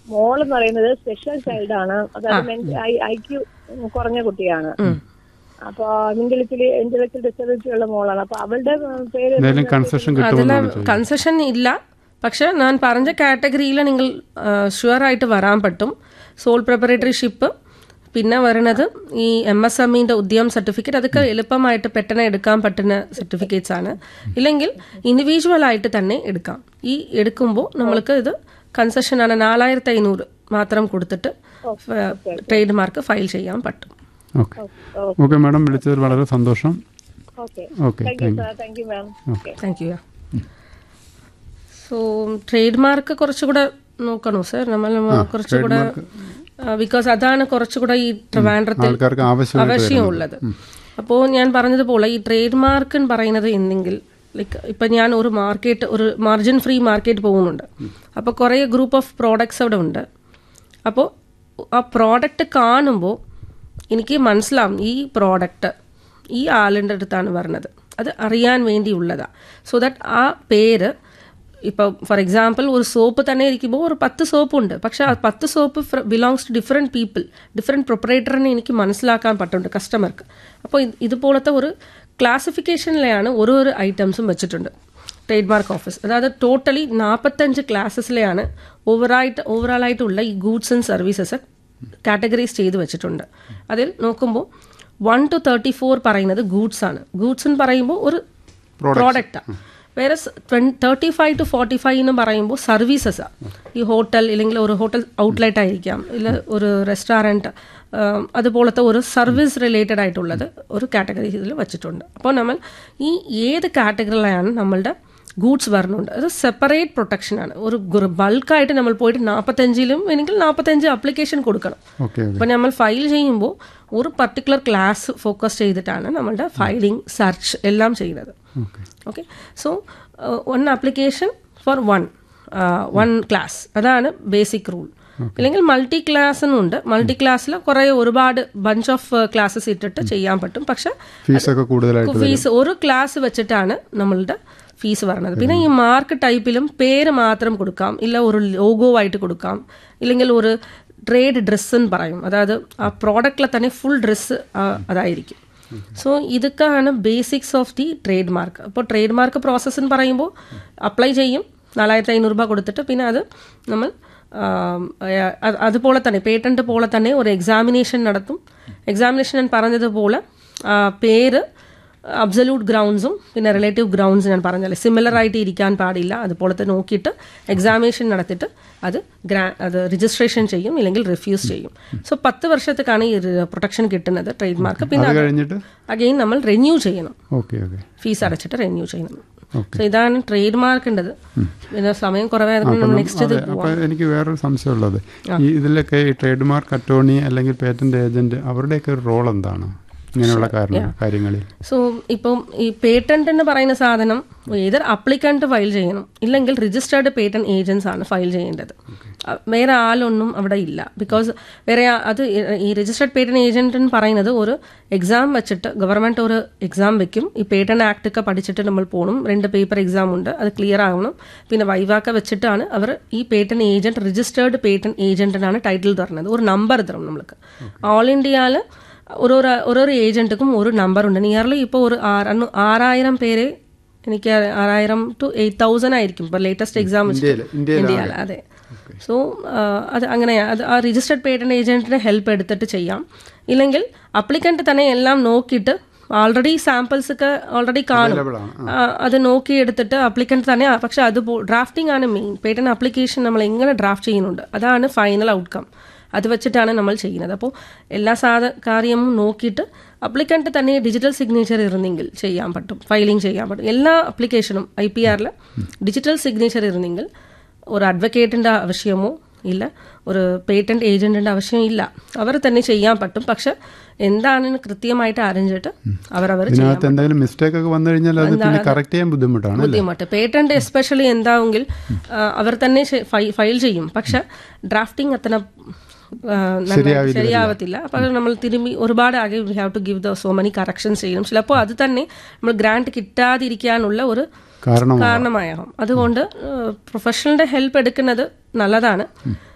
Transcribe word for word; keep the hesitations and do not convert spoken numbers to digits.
മോള് എന്ന് പറയുന്നത് സ്പെഷ്യൽ ചൈൽഡ് ആണ്. അതായത് ഐ ക്യു കുറഞ്ഞ കുട്ടിയാണ്. അപ്പൊ ഇന്റലക്ച്വലി ഇന്റലക്ച്വൽ ഡിസബിലിറ്റി ഉള്ള മോളാണ്. അപ്പൊ അവളുടെ പേര് കൺസെഷൻ ഇല്ല. പക്ഷെ ഞാൻ പറഞ്ഞ കാറ്റഗറിയിൽ നിങ്ങൾ ഷുവർ ആയിട്ട് വരാൻ പറ്റും. സോൾ പ്രിപ്പറേറ്ററിഷിപ്പ്, പിന്നെ വരുന്നത് ഈ എം എസ് എം ഇന്റെ ഉദ്യം സർട്ടിഫിക്കറ്റ്, അതൊക്കെ എളുപ്പമായിട്ട് പെട്ടെന്ന് എടുക്കാൻ പറ്റുന്ന സർട്ടിഫിക്കറ്റ്സ് ആണ്. ഇല്ലെങ്കിൽ ഇൻഡിവിജ്വൽ ആയിട്ട് തന്നെ എടുക്കാം. ഈ എടുക്കുമ്പോൾ നമ്മൾക്ക് ഇത് കൺസെഷൻ ആണ്, നാലായിരത്തി അഞ്ഞൂറ് മാത്രം കൊടുത്തിട്ട് ട്രേഡ് മാർക്ക് ഫയൽ ചെയ്യാൻ പറ്റും. ഓക്കെ ഓക്കെ മാഡം, വിളിച്ചതിൽ വളരെ സന്തോഷം. Okay, thank you. So trade mark കുറച്ചുകൂടെ നോക്കണോ സർ? നമ്മൾ കുറച്ചുകൂടെ, ബിക്കോസ് അതാണ് കുറച്ചുകൂടെ ഈ ട്രിവാൻഡ്രത്തിൽ ആവശ്യമുള്ളത്. അപ്പോൾ ഞാൻ പറഞ്ഞതുപോലെ ഈ ട്രേഡ് മാർക്ക് എന്ന് പറയുന്നത് എന്തെങ്കിൽ ലൈക്ക് ഇപ്പം ഞാൻ ഒരു മാർക്കറ്റ്, ഒരു മാർജിൻ ഫ്രീ മാർക്കറ്റ് പോകുന്നുണ്ട്. അപ്പോൾ കുറേ ഗ്രൂപ്പ് ഓഫ് പ്രോഡക്ട്സ് അവിടെ ഉണ്ട്. അപ്പോൾ ആ പ്രോഡക്റ്റ് കാണുമ്പോൾ എനിക്ക് മനസ്സിലാവും ഈ പ്രോഡക്റ്റ് ഈ ആളിൻ്റെ അടുത്താണ് വരുന്നത്, അത് അറിയാൻ വേണ്ടിയുള്ളതാണ്. സോ ദാറ്റ് ആ പേര്, ഇപ്പോൾ ഫോർ എക്സാമ്പിൾ ഒരു സോപ്പ് തന്നെ ഇരിക്കുമ്പോൾ ഒരു പത്ത് സോപ്പുണ്ട്, പക്ഷെ ആ പത്ത് soap belongs to different people, different പ്രൊപ്പറേറ്ററിനെ എനിക്ക് മനസ്സിലാക്കാൻ പറ്റുന്നുണ്ട് കസ്റ്റമർക്ക്. അപ്പോൾ ഇതുപോലത്തെ ഒരു ക്ലാസിഫിക്കേഷനിലെയാണ് ഓരോ ഒരു ഐറ്റംസും വെച്ചിട്ടുണ്ട് ട്രേഡ് മാർക്ക് ഓഫീസ്. അതായത് ടോട്ടലി നാൽപ്പത്തഞ്ച് ക്ലാസ്സസിലെയാണ് ഓവറായിട്ട് ഓവറോളായിട്ടുള്ള ഈ ഗൂഡ്സ് ആൻഡ് സർവീസസ് കാറ്റഗറീസ് ചെയ്ത് വെച്ചിട്ടുണ്ട്. അതിൽ നോക്കുമ്പോൾ വൺ ടു തേർട്ടി ഫോർ പറയുന്നത് ഗൂഡ്സ് ആണ്. ഗൂഡ്സ് എന്ന് പറയുമ്പോൾ ഒരു പ്രോഡക്റ്റാണ്. വേറെ thirty five to forty five എന്ന് പറയുമ്പോൾ സർവീസസാണ്. ഈ ഹോട്ടൽ ഇല്ലെങ്കിൽ ഒരു ഹോട്ടൽ ഔട്ട്ലെറ്റ് ആയിരിക്കാം, ഇല്ല ഒരു റെസ്റ്റോറൻറ്റ്, അതുപോലത്തെ ഒരു സർവീസ് റിലേറ്റഡ് ആയിട്ടുള്ളത് ഒരു കാറ്റഗറി ഇതിൽ വെച്ചിട്ടുണ്ട്. അപ്പോൾ നമ്മൾ ഈ ഏത് കാറ്റഗറിയിലാണ് നമ്മളുടെ ഗൂഡ്സ് വരുന്നുണ്ട്, അത് സെപ്പറേറ്റ് പ്രൊട്ടക്ഷനാണ്. ഒരു ബൾക്കായിട്ട് നമ്മൾ പോയിട്ട് നാൽപ്പത്തഞ്ചിലും അല്ലെങ്കിൽ നാൽപ്പത്തഞ്ച് അപ്ലിക്കേഷൻ കൊടുക്കണം. അപ്പോൾ നമ്മൾ ഫയൽ ചെയ്യുമ്പോൾ ഒരു പർട്ടിക്കുലർ ക്ലാസ് ഫോക്കസ് ചെയ്തിട്ടാണ് നമ്മളുടെ ഫയലിംഗ്, സെർച്ച് എല്ലാം ചെയ്യുന്നത്. Okay, so one application for one one class, അതാണ് ബേസിക് റൂൾ. അല്ലെങ്കിൽ മൾട്ടി ക്ലാസ് എന്നുണ്ട്. മൾട്ടി ക്ലാസ്സിൽ കുറേ ഒരുപാട് ബഞ്ച് ഓഫ് ക്ലാസ്സസ് ഇട്ടിട്ട് ചെയ്യാൻ പറ്റും. പക്ഷെ ഫീസ് ഒരു ക്ലാസ് വെച്ചിട്ടാണ് നമ്മളുടെ ഫീസ് പറയുന്നത്. പിന്നെ ഈ മാർക്ക് ടൈപ്പിലും പേര് മാത്രം കൊടുക്കാം, ഇല്ല ഒരു ലോഗോ ആയിട്ട് കൊടുക്കാം, ഇല്ലെങ്കിൽ ഒരു ട്രേഡ് ഡ്രസ്സ് എന്ന് പറയും. അതായത് ആ പ്രോഡക്റ്റിലെ തന്നെ ഫുൾ ഡ്രസ്സ് അതായിരിക്കും. സോ ഇതൊക്കെയാണ് basics of the trade mark. അപ്പോൾ ട്രേഡ് മാർക്ക് പ്രോസസ്സ് എന്ന് പറയുമ്പോൾ അപ്ലൈ ചെയ്യും, നാലായിരത്തി അഞ്ഞൂറ് രൂപ കൊടുത്തിട്ട്. പിന്നെ അത് നമ്മൾ അതുപോലെ തന്നെ പേറ്റന്റ് പോലെ തന്നെ ഒരു എക്സാമിനേഷൻ നടത്തും. എക്സാമിനേഷൻ ഞാൻ പറഞ്ഞതുപോലെ പേര്, അബ്സല്യൂട്ട് ഗ്രൗണ്ട്സും പിന്നെ റിലേറ്റീവ് ഗ്രൗണ്ട്സ് ഞാൻ പറഞ്ഞാൽ സിമിലർ ആയിട്ട് ഇരിക്കാൻ പാടില്ല. അതുപോലത്തെ നോക്കിയിട്ട് എക്സാമിനേഷൻ നടത്തിയിട്ട് അത് ഗ്രാ അത് രജിസ്ട്രേഷൻ ചെയ്യും, ഇല്ലെങ്കിൽ റിഫ്യൂസ് ചെയ്യും. സോ പത്ത് വർഷത്തേക്കാണ് ഈ പ്രൊട്ടക്ഷൻ കിട്ടുന്നത് ട്രേഡ് മാർക്ക്. പിന്നെ അഗെയിൻ നമ്മൾ റിന്യൂ ചെയ്യണം, ഫീസ് അടച്ചിട്ട് റിന്യൂ ചെയ്യണം. സോ ഇതാണ് ട്രേഡ് മാർക്കിൻ്റെത്. പിന്നെ സമയം കുറവായതുകൊണ്ട് നെക്സ്റ്റ് ഇത് പോവാം. എനിക്ക് വേറൊരു സംശയമുള്ളത്, ഇതിലൊക്കെ ഈ ട്രേഡ് മാർക്ക് അറ്റോർണി അല്ലെങ്കിൽ പേറ്റന്റ് ഏജന്റ് അവരുടെയൊക്കെ ഒരു റോൾ എന്താണ് ഇങ്ങനെയുള്ള കാര്യങ്ങളിൽ? സോ ഇപ്പം ഈ പേറ്റന്റ് എന്ന് പറയുന്ന സാധനം ഏതൊരു അപ്ലിക്കന്റ് ഫയൽ ചെയ്യണം, ഇല്ലെങ്കിൽ രജിസ്റ്റേർഡ് പേറ്റന്റ് ഏജൻസ് ആണ് ഫയൽ ചെയ്യേണ്ടത്. വേറെ ആളൊന്നും അവിടെ ഇല്ല. ബിക്കോസ് വേറെ അത് ഈ രജിസ്റ്റേർഡ് പേറ്റന്റ് ഏജന്റ് എന്ന് പറയുന്നത് ഒരു എക്സാം വെച്ചിട്ട് ഗവൺമെന്റ് ഒരു എക്സാം വെക്കും. ഈ പേറ്റന്റ് ആക്ട് ഒക്കെ പഠിച്ചിട്ട് നമ്മൾ പോകണം. രണ്ട് പേപ്പർ എക്സാം ഉണ്ട്, അത് ക്ലിയർ ആവണം. പിന്നെ വൈവാക്ക വെച്ചിട്ടാണ് അവർ ഈ patent agent registered patent ഏജന്റിനാണ് title തരുന്നത്. ഒരു നമ്പർ തരും നമ്മൾക്ക്. ഓൾ ഇന്ത്യയിൽ ഓരോരോ ഓരോരോ ഏജന്റുക്കും ഒരു നമ്പർ ഉണ്ട്. നിയർലി ഇപ്പോൾ ഒരു ആറായിരം പേര്, എനിക്ക് ആറായിരം ടു എയ്റ്റ് തൗസൻഡ് ആയിരിക്കും ഇപ്പോൾ ലേറ്റസ്റ്റ് എക്സാം ഇന്ത്യയിൽ. അതെ. സോ അത് അങ്ങനെയാണ്. അത് ആ രജിസ്റ്റേർഡ് പേറ്റന്റ് ഏജന്റിന്റെ ഹെൽപ്പ് എടുത്തിട്ട് ചെയ്യാം. ഇല്ലെങ്കിൽ അപ്ലിക്കന്റ് തന്നെ എല്ലാം നോക്കിയിട്ട് ഓൾറെഡി സാമ്പിൾസ് ഒക്കെ ഓൾറെഡി കാണും, അത് നോക്കി എടുത്തിട്ട് അപ്ലിക്കന്റ് തന്നെ. പക്ഷെ അത് ഡ്രാഫ്റ്റിംഗ് ആണ് മെയിൻ. പേറ്റന്റ് ആപ്ലിക്കേഷൻ നമ്മൾ എങ്ങനെ ഡ്രാഫ്റ്റ് ചെയ്യുന്നുണ്ട്, അതാണ് ഫൈനൽ ഔട്ട്കം. അത് വെച്ചിട്ടാണ് നമ്മൾ ചെയ്യുന്നത്. അപ്പോൾ എല്ലാ സാധ കാര്യവും നോക്കിയിട്ട് അപ്ലിക്കന്റ് തന്നെ ഡിജിറ്റൽ സിഗ്നേച്ചർ ഇരുന്നെങ്കിൽ ചെയ്യാൻ പറ്റും, ഫയലിംഗ് ചെയ്യാൻ പറ്റും. എല്ലാ അപ്ലിക്കേഷനും ഐ പി ആറിൽ ഡിജിറ്റൽ സിഗ്നേച്ചർ ഇരുന്നെങ്കിൽ ഒരു അഡ്വക്കേറ്റിൻ്റെ ആവശ്യമോ ഇല്ല, ഒരു പേറ്റന്റ് ഏജന്റിന്റെ ആവശ്യം ഇല്ല, അവർ തന്നെ ചെയ്യാൻ പറ്റും. പക്ഷെ എന്താണെന്ന് കൃത്യമായിട്ട് അറിഞ്ഞിട്ട് അവരവർ ബുദ്ധിമുട്ട്. പേറ്റന്റ് എസ്പെഷ്യലി എന്താവെങ്കിൽ അവർ തന്നെ ഫയൽ ചെയ്യും, പക്ഷെ ഡ്രാഫ്റ്റിംഗ് അത്ര ശരിയാവത്തില്ല. അപ്പോൾ നമ്മൾ തിരുമ്പി ഒരുപാട് ആകെ we have to give the so many corrections ചെയ്യണം. ചിലപ്പോൾ അത് തന്നെ നമ്മൾ ഗ്രാന്റ് കിട്ടാതിരിക്കാനുള്ള ഒരു കാരണമാകും. അതുകൊണ്ട് പ്രൊഫഷണലിന്റെ ഹെൽപ്പ് എടുക്കുന്നത് നല്ലതാണ്.